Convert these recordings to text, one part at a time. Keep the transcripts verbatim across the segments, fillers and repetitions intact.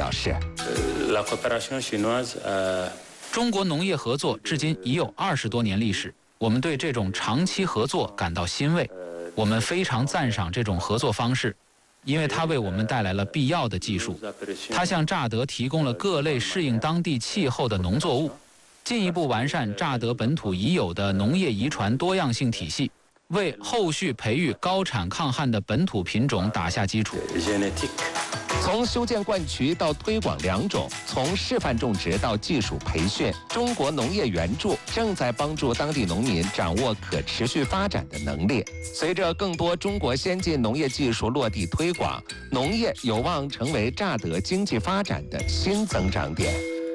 表示， 中国农业合作至今已有二十多年历史，我们对这种长期合作感到欣慰，我们非常赞赏这种合作方式，因为它为我们带来了必要的技术，它向乍得提供了各类适应当地气候的农作物，进一步完善乍得本土已有的农业遗传多样性体系，为后续培育高产抗旱的本土品种打下基础。 从修建灌渠到推广良种，从示范种植到技术培训，中国农业援助正在帮助当地农民掌握可持续发展的能力。随着更多中国先进农业技术落地推广，农业有望成为乍得经济发展的新增长点。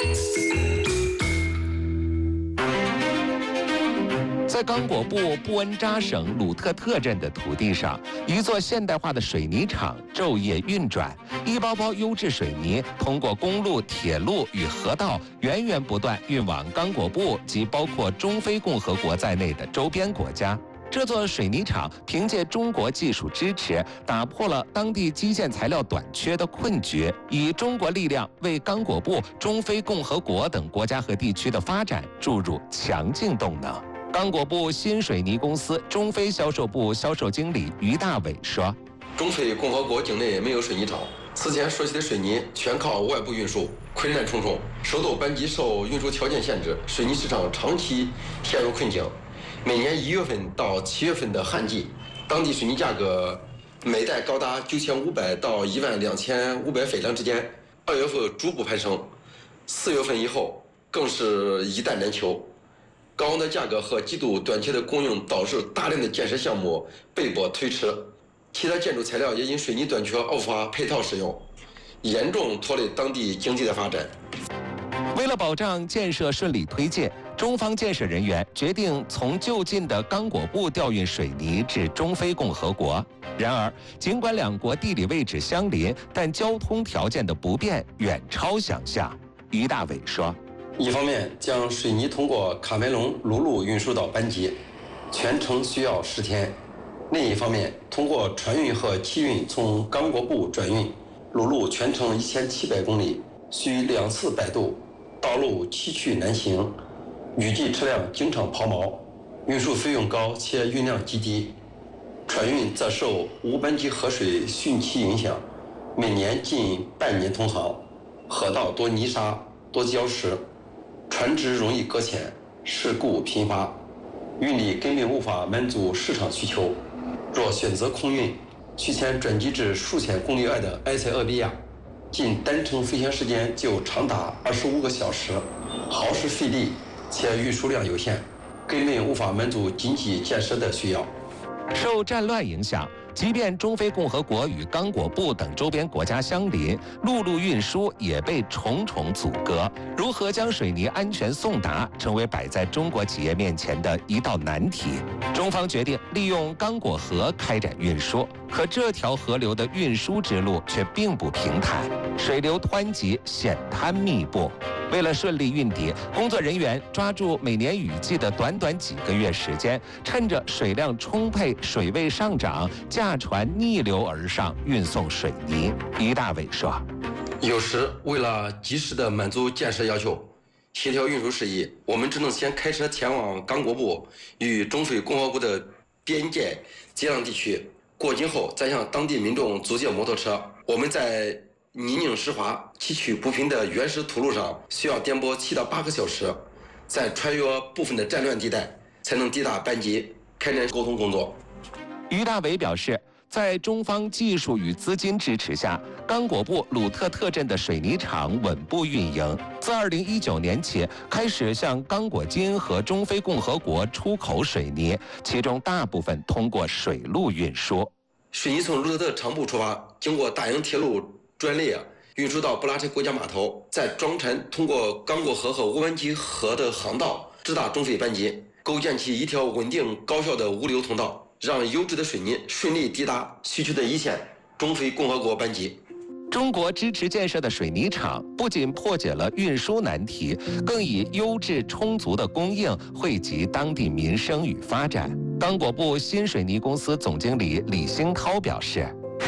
在刚果部布恩扎省鲁特特镇的土地上，一座现代化的水泥厂昼夜运转，一包包优质水泥通过公路、铁路与河道源源不断运往刚果部及包括中非共和国在内的周边国家。这座水泥厂凭借中国技术支持，打破了当地基建材料短缺的困局，以中国力量为刚果部、中非共和国等国家和地区的发展注入强劲动能。刚果部新水泥公司中非销售部销售经理于大伟说：“ 中非共和国境内没有水泥厂，此前说起的水泥全靠外部运输，困难重重。首都班级受运输条件限制，水泥市场长期陷入困境。每年一月份到七月份的旱季，当地水泥价格每袋高达九千五百到一万两千五百斐量之间。二月份逐步攀升，四月份以后更是一蛋难求。”高昂的价格和极度短缺的供应导致大量的建设项目被迫推迟，其他建筑材料也因水泥短缺无法配套使用，严重拖累当地经济的发展。 为了保障建设顺利推进，中方建设人员决定从就近的刚果部调运水泥至中非共和国。然而，尽管两国地理位置相邻，但交通条件的不便远超想象。于大伟说：“ 一方面将水泥通过卡梅隆陆路运输到班吉，全程需要十天；另一方面，通过船运和汽运从刚果部转运，陆路全程一千七百公里，需两次摆渡，道路崎岖难行，雨季车辆经常抛锚，运输费用高且运量极低。船运则受乌班吉河水汛期影响，每年近半年通航，河道多泥沙多礁石。船只容易搁浅，事故频发，运力根本无法满足市场需求。若选择空运，取前转机至数千公里外的埃塞俄比亚，仅单程飞行时间就长达二十五个小时，耗时费力，且运输量有限，根本无法满足经济建设的需要。 受战乱影响，即便中非共和国与刚果部等周边国家相邻，陆路运输也被重重阻隔。如何将水泥安全送达，成为摆在中国企业面前的一道难题。中方决定利用刚果河开展运输，可这条河流的运输之路却并不平坦，水流湍急，险滩密布。为了顺利运抵，工作人员抓住每年雨季的短短几个月时间，趁着水量充沛、水位上涨，驾船逆流而上运送水泥。于大伟说：“ 有时为了及时的满足建设要求，协调运输事宜，我们只能先开车前往刚果部与中非共和国的边界接壤地区，过境后再向当地民众租借摩托车。我们在泥泞湿滑、崎岖不平的原始土路上需要颠簸七到八个小时，再穿越部分的战乱地带，才能抵达班吉开展沟通工作。” 于大伟表示，在中方技术与资金支持下，刚果部鲁特特镇的水泥厂稳步运营。自二零一九年起，开始向刚果金和中非共和国出口水泥，其中大部分通过水路运输。 水泥从鲁特特厂部出发，经过大营铁路专列运输到布拉彻国家码头，再装船通过刚果河和乌班吉河的航道直达中非班吉，构建起一条稳定高效的物流通道，让优质的水泥顺利抵达需求的一线中非共和国班吉。 中国支持建设的水泥厂不仅破解了运输难题，更以优质充足的供应惠及当地民生与发展。刚果部新水泥公司总经理李兴涛表示：“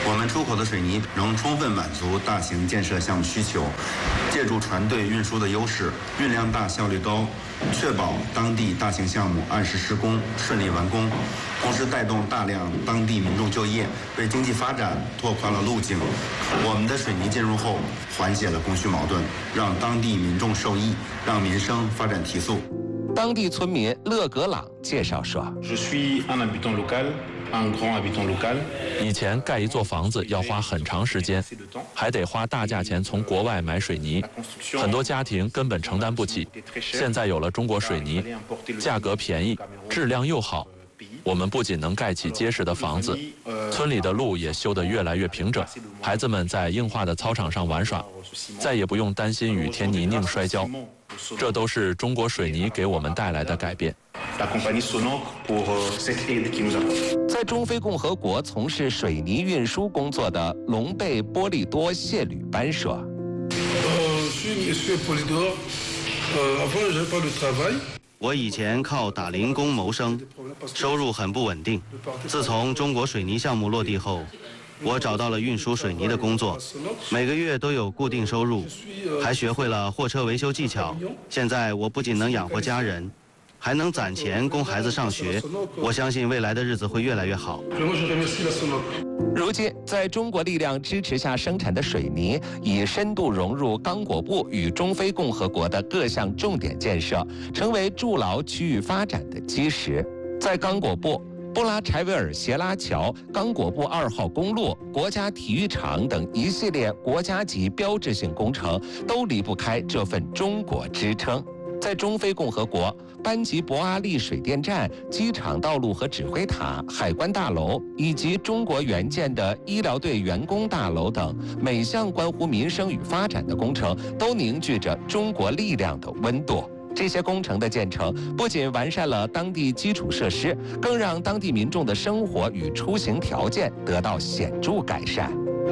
我们出口的水泥能充分满足大型建设项目需求，借助船队运输的优势，运量大、效率高，确保当地大型项目按时施工、顺利完工，同时带动大量当地民众就业，为经济发展拓宽了路径。我们的水泥进入后，缓解了供需矛盾，让当地民众受益，让民生发展提速。 当地村民勒格朗介绍说：“ 以前盖一座房子要花很长时间，还得花大价钱从国外买水泥，很多家庭根本承担不起。现在有了中国水泥，价格便宜，质量又好，我们不仅能盖起结实的房子，村里的路也修得越来越平整，孩子们在硬化的操场上玩耍，再也不用担心雨天泥泞摔跤。这都是中国水泥给我们带来的改变。” 在中非共和国从事水泥运输工作的隆贝波利多谢吕班说：“ 我以前靠打零工谋生，收入很不稳定。自从中国水泥项目落地后，我找到了运输水泥的工作，每个月都有固定收入，还学会了货车维修技巧。现在我不仅能养活家人，还能攒钱供孩子上学。我相信未来的日子会越来越好。” 如今，在中国力量支持下生产的水泥，已深度融入刚果布与中非共和国的各项重点建设，成为筑牢区域发展的基石。在刚果布，布拉柴维尔斜拉桥、刚果布二号公路、国家体育场等一系列国家级标志性工程，都离不开这份中国支撑。在中非共和国，班吉博阿利水电站、机场道路和指挥塔、海关大楼，以及中国援建的医疗队员工大楼等每项关乎民生与发展的工程，都凝聚着中国力量的温度。这些工程的建成，不仅完善了当地基础设施，更让当地民众的生活与出行条件得到显著改善。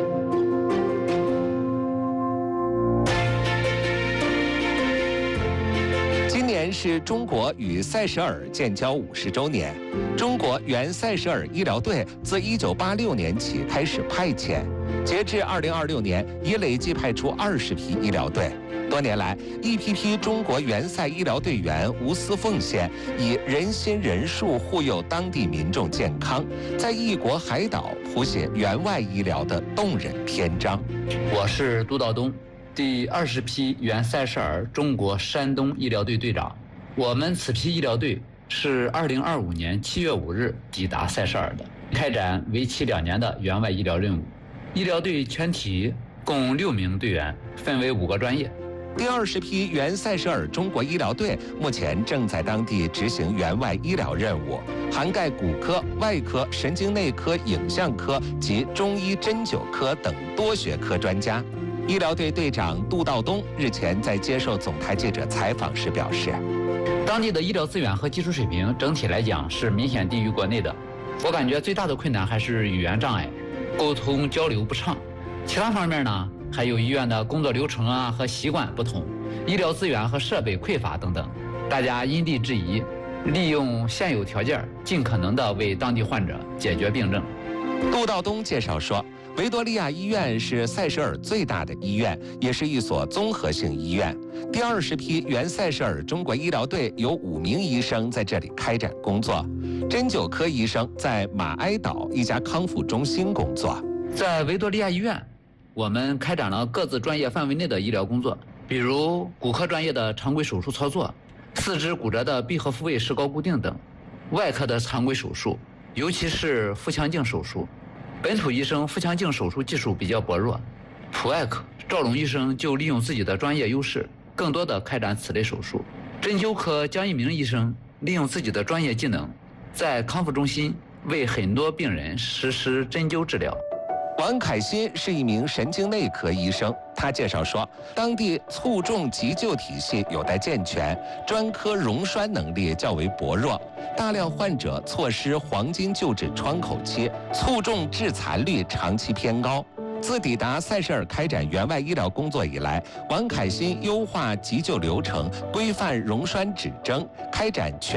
今年是中国与塞舌尔建交五十周年。中国原塞舌尔医疗队自一九八六年起开始派遣，截至二零二六年，已累计派出二十批医疗队。多年来，一批批中国援塞医疗队员无私奉献，以人心仁术护佑当地民众健康，在异国海岛谱写援外医疗的动人篇章。 我是杜道东，第二十批原塞舌尔中国山东医疗队队长。我们此批医疗队是二零二五年七月五日抵达塞舌尔的，开展为期两年的援外医疗任务。医疗队全体共六名队员，分为五个专业。 第二十批原塞舌尔中国医疗队目前正在当地执行援外医疗任务，涵盖骨科、外科、神经内科、影像科及中医针灸科等多学科专家。医疗队队长杜道东日前在接受总台记者采访时表示， 当地的医疗资源和技术水平整体来讲是明显低于国内的。我感觉最大的困难还是语言障碍，沟通交流不畅。其他方面呢，还有医院的工作流程啊和习惯不同，医疗资源和设备匮乏等等。大家因地制宜，利用现有条件，尽可能的为当地患者解决病症。 杜道东介绍说，维多利亚医院是塞舌尔最大的医院，也是一所综合性医院。第二十批原塞舌尔中国医疗队有五名医生在这里开展工作，针灸科医生在马埃岛一家康复中心工作。 在维多利亚医院，我们开展了各自专业范围内的医疗工作，比如骨科专业的常规手术操作，四肢骨折的闭合复位石膏固定等；外科的常规手术，尤其是腹腔镜手术。本土医生腹腔镜手术技术比较薄弱，普外科赵龙医生就利用自己的专业优势，更多的开展此类手术。针灸科江一鸣医生利用自己的专业技能，在康复中心为很多病人实施针灸治疗。 王凯新是一名神经内科医生，他介绍说，当地卒中急救体系有待健全，专科溶栓能力较为薄弱，大量患者错失黄金救治窗口期，卒中致残率长期偏高。自抵达塞舌尔开展援外医疗工作以来，王凯新优化急救流程，规范溶栓指征，开展全